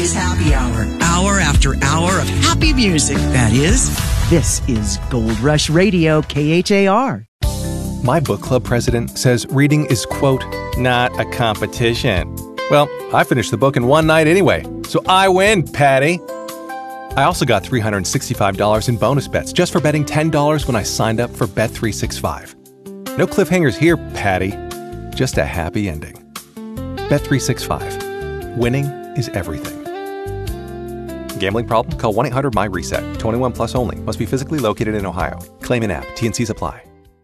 Today's Happy Hour. Hour after hour of happy music, that is. This is Gold Rush Radio, KHAR. My book club president says reading is, quote, not a competition. Well, I finished the book in one night anyway, so I win, Patty. I also got $365 in bonus bets just for betting $10 when I signed up for Bet365. No cliffhangers here, Patty. Just a happy ending. Bet365. Winning is everything. Gambling problem? Call 1-800-MY-RESET. 21 plus only. Must be physically located in Ohio. Claim in app. T&Cs apply.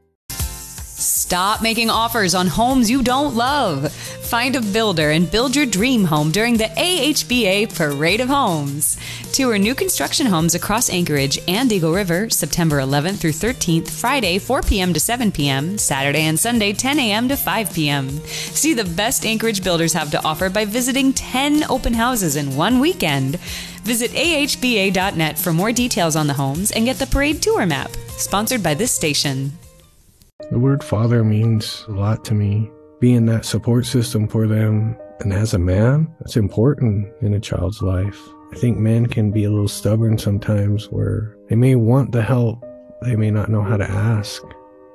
Stop making offers on homes you don't love. Find a builder and build your dream home during the AHBA Parade of Homes. Tour new construction homes across Anchorage and Eagle River, September 11th through 13th, Friday 4 p.m. to 7 p.m., Saturday and Sunday 10 a.m. to 5 p.m. See the best Anchorage builders have to offer by visiting 10 open houses in one weekend. Visit ahba.net for more details on the homes and get the parade tour map. Sponsored by this station. The word father means a lot to me. Being that support system for them, and as a man, that's important in a child's life. I think men can be a little stubborn sometimes where they may want the help, they may not know how to ask.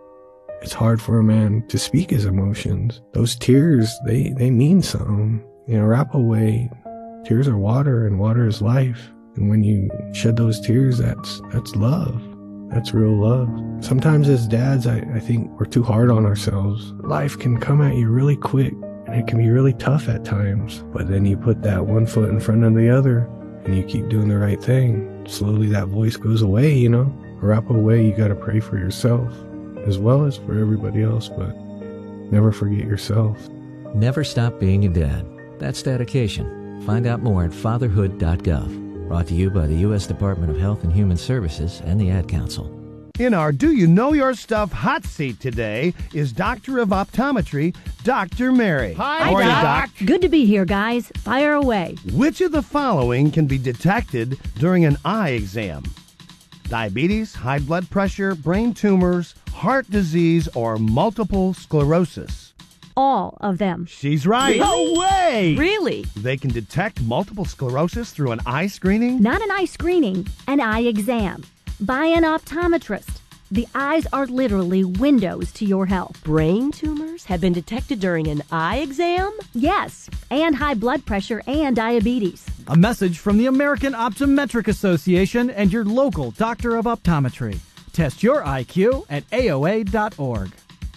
It's hard for a man to speak his emotions. Those tears, they mean something. In Arapaho way, tears are water and water is life. And when you shed those tears, that's love. That's real love. Sometimes as dads, I think we're too hard on ourselves. Life can come at you really quick, and it can be really tough at times. But then you put that one foot in front of the other, and you keep doing the right thing. Slowly that voice goes away, you know. Arapaho way, you gotta pray for yourself, as well as for everybody else, but never forget yourself. Never stop being a dad. That's dedication. Find out more at fatherhood.gov. Brought to you by the U.S. Department of Health and Human Services and the Ad Council. In our Do You Know Your Stuff hot seat today is Doctor of Optometry, Dr. Mary. Hi, Doc. Good to be here, guys. Fire away. Which of the following can be detected during an eye exam? Diabetes, high blood pressure, brain tumors, heart disease, or multiple sclerosis? All of them. She's right. No way! Really? They can detect multiple sclerosis through an eye screening? Not an eye screening, an eye exam. By an optometrist. The eyes are literally windows to your health. Brain tumors have been detected during an eye exam? Yes, and high blood pressure and diabetes. A message from the American Optometric Association and your local doctor of optometry. Test your IQ at AOA.org.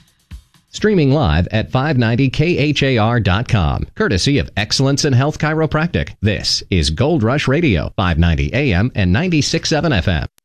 Streaming live at 590khar.com, courtesy of Excellence in Health Chiropractic. This is Gold Rush Radio, 590 AM and 96.7 FM.